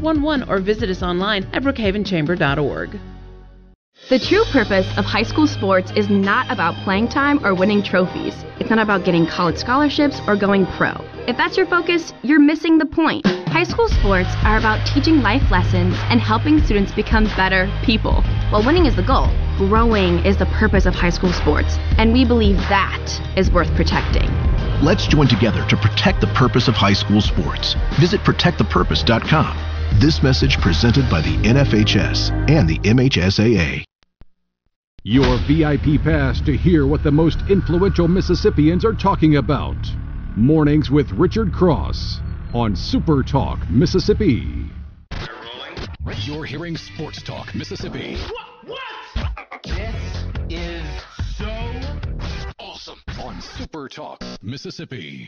888-411 or visit us online at brookhavenchamber.org. The true purpose of high school sports is not about playing time or winning trophies. It's not about getting college scholarships or going pro. If that's your focus, you're missing the point. High school sports are about teaching life lessons and helping students become better people. While winning is the goal, growing is the purpose of high school sports, and we believe that is worth protecting. Let's join together to protect the purpose of high school sports. Visit protectthepurpose.com. This message presented by the NFHS and the MHSAA. Your VIP pass to hear what the most influential Mississippians are talking about. Mornings with Richard Cross on Super Talk Mississippi. You're hearing Sports Talk Mississippi. What? This is so Awesome on Super Talk Mississippi.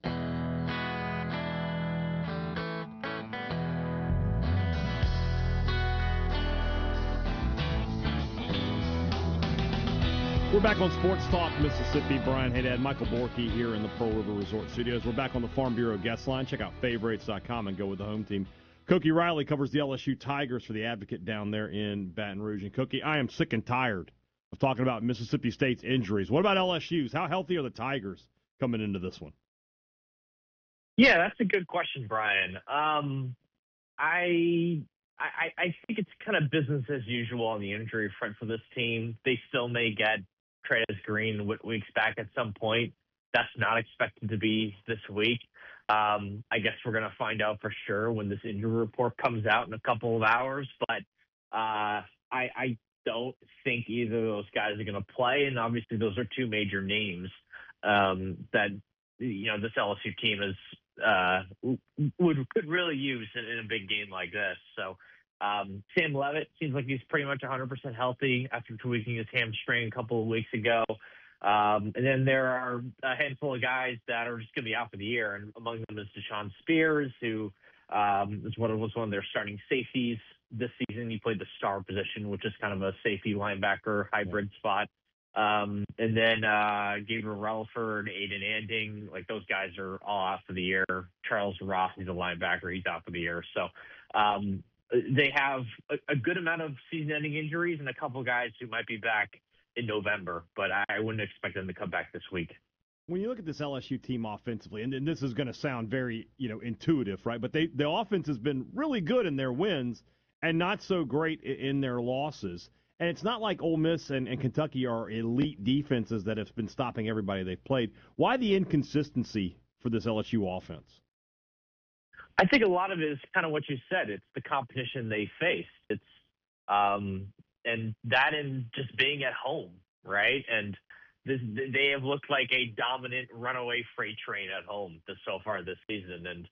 We're back on Sports Talk Mississippi. Brian Haydad, Michael Borky here in the Pearl River Resort Studios. We're back on the Farm Bureau guest line. Check out favorites.com and go with the home team. Koki Riley covers the LSU Tigers for the Advocate down there in Baton Rouge. And Koki, I am sick and tired of talking about Mississippi State's injuries. What about LSU's? How healthy are the Tigers coming into this one? Yeah, that's a good question, Brian. I think it's kind of business as usual on the injury front for this team. They still may get Travis Green weeks back at some point. That's not expected to be this week. I guess we're going to find out for sure when this injury report comes out in a couple of hours. But I don't think either of those guys are going to play. And obviously those are two major names that, this LSU team could really use in a big game like this. So Sam Levitt seems like he's pretty much 100% healthy after tweaking his hamstring a couple of weeks ago. And then there are a handful of guys that are just going to be out for the year, and among them is Deshaun Spears, who was one of their starting safeties this season. He played the star position, which is kind of a safety linebacker hybrid spot. And then Gabriel Relaford, Aiden Anding, like those guys are all out for the year. Charles Ross, he's a linebacker, he's out for the year. So they have a good amount of season-ending injuries and a couple of guys who might be back in November, but I wouldn't expect them to come back this week. When you look at this LSU team offensively, and this is going to sound very, intuitive, right? But the offense has been really good in their wins and not so great in their losses. And it's not like Ole Miss and Kentucky are elite defenses that have been stopping everybody they've played. Why the inconsistency for this LSU offense? I think a lot of it is kind of what you said. It's the competition they faced. It's and that in just being at home, right? And they have looked like a dominant runaway freight train at home so far this season. And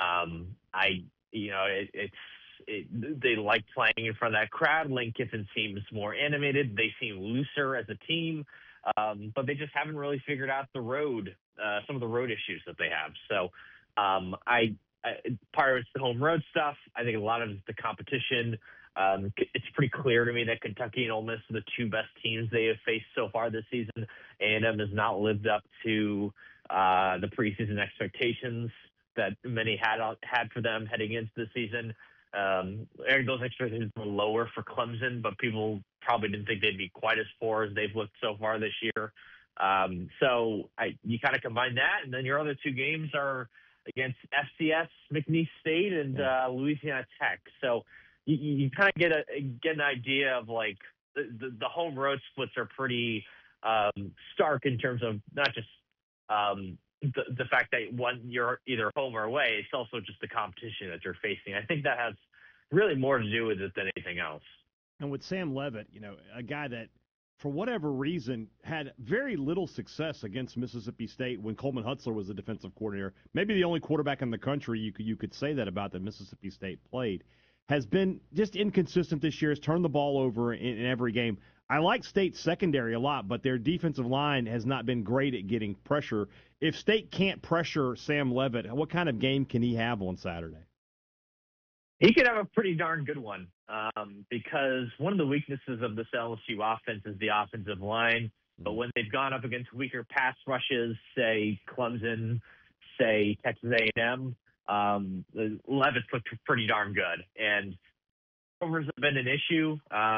they like playing in front of that crowd. Lane Kiffin seems more animated. They seem looser as a team, but they just haven't really figured out some of the road issues that they have. So part of it's the home road stuff. I think a lot of it's the competition. It's pretty clear to me that Kentucky and Ole Miss are the two best teams they have faced so far this season. A&M has not lived up to the preseason expectations that many had for them heading into the season. Those expectations were lower for Clemson, but people probably didn't think they'd be quite as poor as they've looked so far this year. So you kind of combine that, and then your other two games are against FCS, McNeese State, and Louisiana Tech. So you kind of get an idea of like the home road splits are pretty stark in terms of not just the fact that you're either home or away. It's also just the competition that you're facing. I think that has really more to do with it than anything else. And with Sam Levitt, a guy that for whatever reason had very little success against Mississippi State when Coleman Hutzler was the defensive coordinator. Maybe the only quarterback in the country you could say that about that Mississippi State played. Has been just inconsistent this year, has turned the ball over in every game. I like State's secondary a lot, but their defensive line has not been great at getting pressure. If State can't pressure Sam Levitt, what kind of game can he have on Saturday? He could have a pretty darn good one because one of the weaknesses of this LSU offense is the offensive line. But when they've gone up against weaker pass rushes, say Clemson, say Texas A&M, Levis looked pretty darn good, and turnovers have been an issue.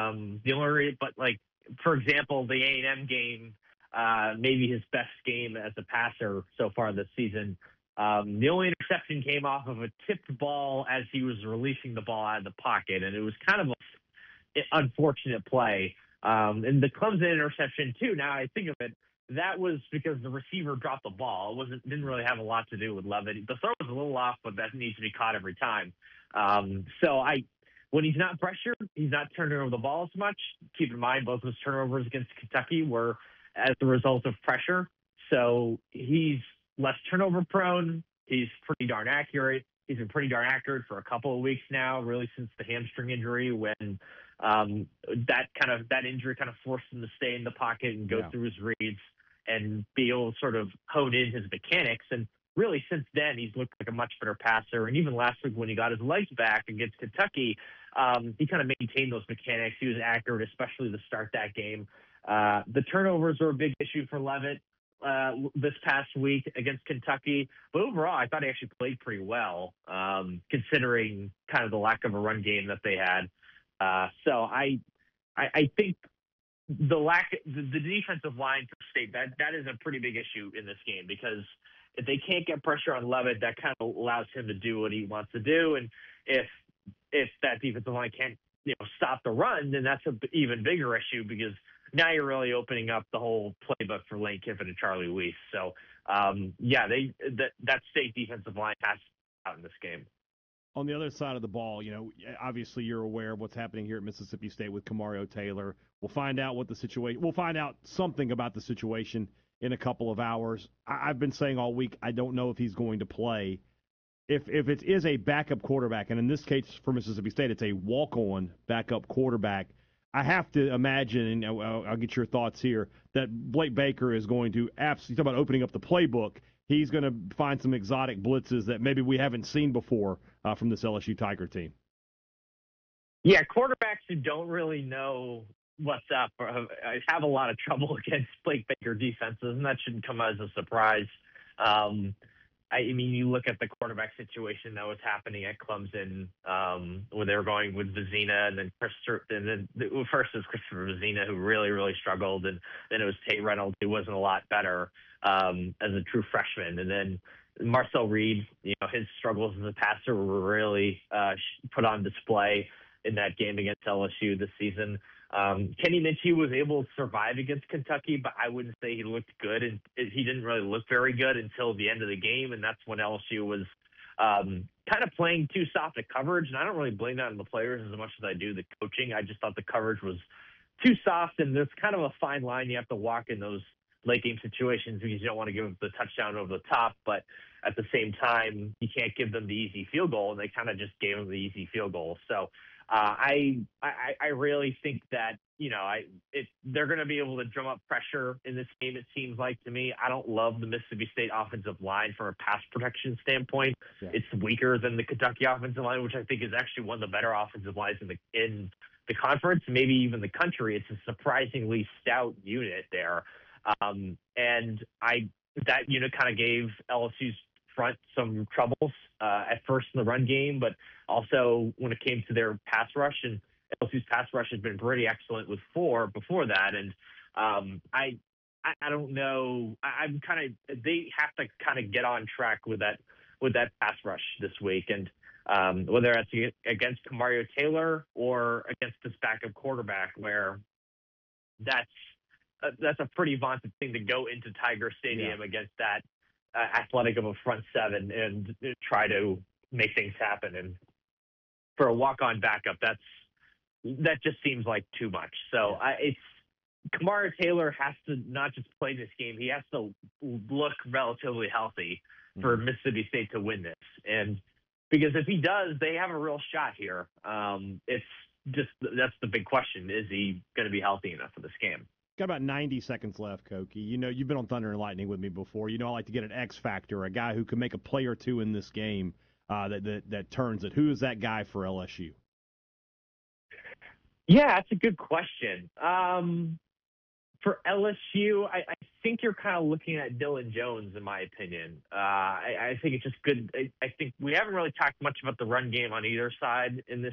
For example, the A&M game, maybe his best game as a passer so far this season. The only interception came off of a tipped ball as he was releasing the ball out of the pocket, and it was kind of an unfortunate play. And the Clemson interception, too, now I think of it, that was because the receiver dropped the ball. It didn't really have a lot to do with Levitt. The throw was a little off, but that needs to be caught every time. When he's not pressured, he's not turning over the ball as much. Keep in mind, both of his turnovers against Kentucky were as a result of pressure. So he's less turnover prone. He's pretty darn accurate. He's been pretty darn accurate for a couple of weeks now, really since the hamstring injury, when that injury kind of forced him to stay in the pocket and go through his reads and be able to sort of hone in his mechanics. And really, since then, he's looked like a much better passer. And even last week when he got his legs back against Kentucky, he kind of maintained those mechanics. He was accurate, especially to start that game. The turnovers were a big issue for Levitt this past week against Kentucky. But overall, I thought he actually played pretty well, considering kind of the lack of a run game that they had. So I think the defensive line for State, that is a pretty big issue in this game, because if they can't get pressure on Levitt, that kind of allows him to do what he wants to do. And if that defensive line can't stop the run, then that's an even bigger issue, because now you're really opening up the whole playbook for Lane Kiffin and Charlie Weiss. So that State defensive line has to out in this game. On the other side of the ball, obviously you're aware of what's happening here at Mississippi State with Kamario Taylor. We'll find out We'll find out something about the situation in a couple of hours. I've been saying all week I don't know if he's going to play. If it is a backup quarterback, and in this case for Mississippi State it's a walk-on backup quarterback, I have to imagine, and I'll get your thoughts here, that Blake Baker is going to absolutely, talk about opening up the playbook, he's going to find some exotic blitzes that maybe we haven't seen before from this LSU Tiger team. Yeah, quarterbacks who don't really know what's up have a lot of trouble against Blake Baker defenses, and that shouldn't come as a surprise. You look at the quarterback situation that was happening at Clemson, where they were going with Vizina, and then first it was Christopher Vizina, who really, really struggled, and then it was Tate Reynolds, who wasn't a lot better as a true freshman, and then Marcel Reed, his struggles as a passer were really put on display in that game against LSU this season. Kenny Minchie was able to survive against Kentucky, but I wouldn't say he looked good, and he didn't really look very good until the end of the game, and that's when LSU was kind of playing too soft at coverage, and I don't really blame that on the players as much as I do the coaching. I just thought the coverage was too soft, and there's kind of a fine line you have to walk in those late-game situations, because you don't want to give them the touchdown over the top, but at the same time, you can't give them the easy field goal, and they kind of just gave them the easy field goal. So I really think that, they're going to be able to drum up pressure in this game, it seems like to me. I don't love the Mississippi State offensive line from a pass protection standpoint. Yeah. It's weaker than the Kentucky offensive line, which I think is actually one of the better offensive lines in the conference, maybe even the country. It's a surprisingly stout unit there. That unit kind of gave LSU's front some troubles at first in the run game, but also when it came to their pass rush, and LSU's pass rush has been pretty excellent with 4 before that. And I don't know. They have to kind of get on track with that pass rush this week, and whether that's against Kamario Taylor or against this backup quarterback, where that's a pretty vaunted thing to go into Tiger Stadium against that athletic of a front seven and try to make things happen. And for a walk-on backup, that just seems like too much. So Kamario Taylor has to not just play this game; he has to look relatively healthy for Mississippi State to win this. And because if he does, they have a real shot here. That's the big question: is he going to be healthy enough for this game? Got about 90 seconds left, Koki. You've been on Thunder and Lightning with me before. I like to get an X factor, a guy who can make a play or two in this game that turns it. Who is that guy for LSU? Yeah, that's a good question. For LSU, I think you're kind of looking at Dylan Jones, in my opinion. I think it's just good. I think we haven't really talked much about the run game on either side in this